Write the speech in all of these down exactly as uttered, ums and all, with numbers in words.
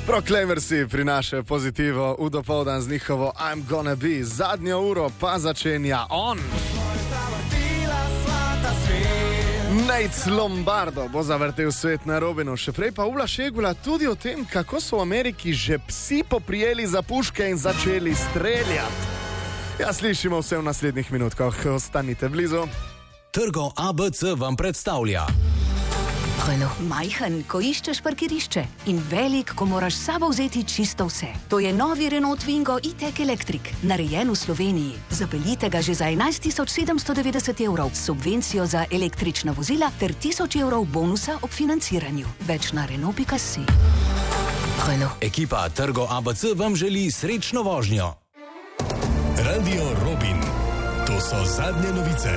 Proclaimersi prinašajo pozitivo v dopoldan z njihovo I'm Gonna Be. Zadnjo uro pa začenja on. Nate Lombardo bo zavrtel svet na Robinu, še prej pa Ula Šegula tudi o tem, kako so v Ameriki že psi poprijeli za puške in začeli streljati. Ja, slišimo vse v naslednjih minutkah. Ostanite blizu. Trgo A B C vam predstavlja. Renault. Majhen, ko iščeš parkirišče, in velik, ko moraš s sabo vzeti čisto vse. To je novi Renault Twingo e-tech Electric, narejen v Sloveniji. Zapeljite ga že za enajst tisoč sedemsto devetdeset evrov s subvencijo za električna vozila ter tisoč evrov bonusa ob financiranju. Več na Renault pika si. Renault. Ekipa Trgo A B C vam želi srečno vožnjo. Radio Robin. To so zadnje novice.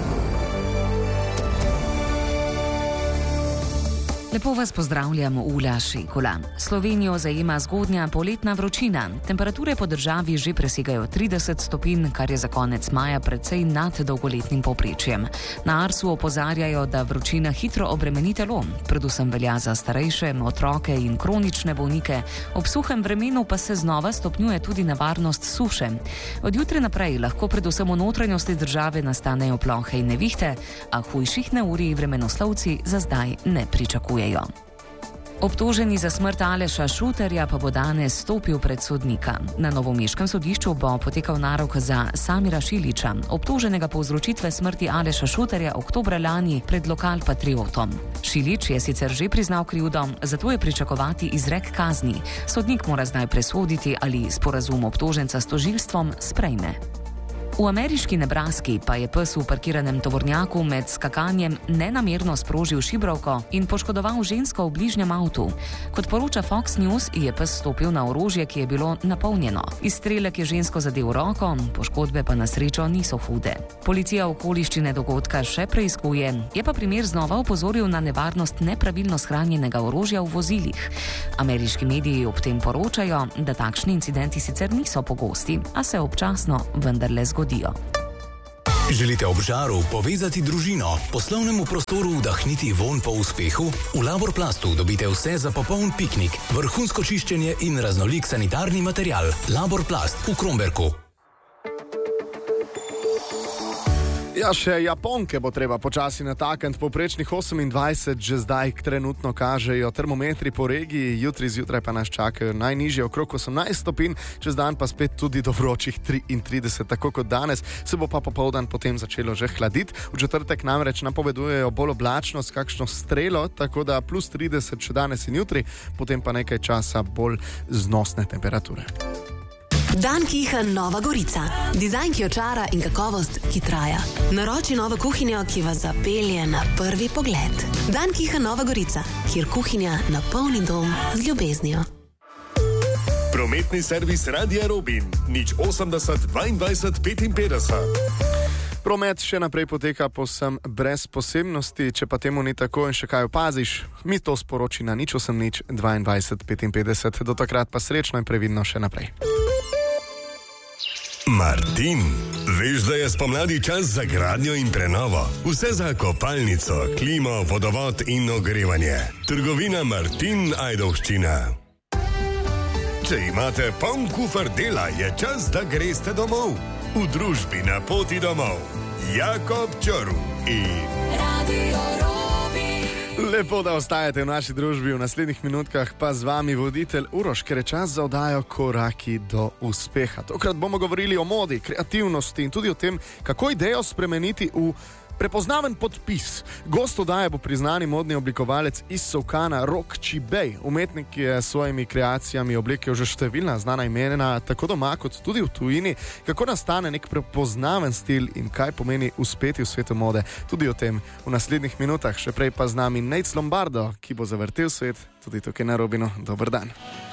Lepo vas pozdravljam, Ula Šegula. Slovenijo zajema zgodnja poletna vročina. Temperature po državi že presegajo trideset stopinj, kar je za konec maja precej nad dolgoletnim povprečjem. Na Arsu opozarjajo, da vročina hitro obremeni telo. Predvsem velja za starejše, otroke in kronične bolnike. Ob suhem vremenu pa se znova stopnjuje tudi nevarnost suše. Od jutra naprej lahko predvsem v notranjosti države nastanejo plohe in nevihte, a hujših neurij vremenoslovci za zdaj ne pričakujejo. Obtoženi za smrt Aleša Šuterja pa bo danes stopil pred sodnika. Na novomeškem sodišču bo potekal narok za Samira Šiliča, obtoženega povzročitve smrti Aleša Šuterja oktobra lani pred Lokalpatriotom. Šilič je sicer že priznal krivdo, zato je pričakovati izrek kazni. Sodnik mora zdaj presoditi, ali sporazum obtoženca s tožilstvom sprejme. V ameriški Nebraski pa je pes v parkiranem tovornjaku med skakanjem nenamerno sprožil šibrovko in poškodoval žensko v bližnjem avtu. Kot poroča Fox News, je pes stopil na orožje, ki je bilo napolnjeno. Izstrelek je žensko zadel roko, poškodbe pa na srečo niso hude. Policija okoliščine dogodka še preiskuje, je pa primer znova opozoril na nevarnost nepravilno shranjenega orožja v vozilih. Ameriški mediji ob tem poročajo, da takšni incidenti sicer niso pogosti, a se občasno vendarle zgodijo. Želite ob žaru povezati družino, poslovnemu prostoru vdahniti vonj po uspehu? V Laborplastu dobite vse za popoln piknik, vrhunsko čiščenje in raznolik sanitarni material. Laborplast v Kromberku. Ja, še Japonke bo treba počasi natakniti. Poprečnih osemindvajset že zdaj trenutno kažejo termometri po regiji, jutri zjutraj pa nas čakajo najnižje okrog osemnajst stopinj, čez dan pa spet tudi do vročih triintrideset, tako kot danes. Se bo pa popoldan potem začelo že hladiti. V četrtek namreč napovedujejo bolj oblačno s kakšno strelo, tako da plus trideset še danes in jutri, potem pa nekaj časa bolj znosne temperature. Dankiha Nova Gorica. Dizajn, ki očara, in kakovost, ki traja. Naroči novo kuhinjo, ki vas zapelje na prvi pogled. Dankiha Nova Gorica, kjer kuhinja napolni dom z ljubeznijo. Prometni servis Radia Robin. nič osemdeset dvaindvajset petinpetdeset. Promet še naprej poteka povsem brez posebnosti, če pa temu ni tako in še kaj opaziš, mi to sporoči na nič osem nič dvaindvajset petinpetdeset. Do takrat pa srečno in previdno še naprej. Martin, veš, da je spomladi čas za gradnjo in prenovo? Vse za kopalnico, klimo, vodovod in ogrevanje. Trgovina Martin Ajdovščina. Če imate poln kufer dela, je čas, da greste domov. V družbi Na poti domov. Jakob Čorv in Radio Robin. Lepo, da ostajate v naši družbi. V naslednjih minutkah pa z vami voditelj Uroš, ker je čas za oddajo Koraki do uspeha. Tokrat bomo govorili o modi, kreativnosti in tudi o tem, kako idejo spremeniti v prepoznaven podpis. Gost oddaje bo priznani modni oblikovalec iz Solkana Rok Čibej. Umetnik je s svojimi kreacijami oblekel že številna znana imena, tako doma kot tudi v tujini. Kako nastane nek prepoznaven stil in kaj pomeni uspeti v svetu mode? Tudi o tem v naslednjih minutah. Še prej pa z nami Nate Lombardo, ki bo zavrtel svet tudi tukaj na Robinu. Dober dan.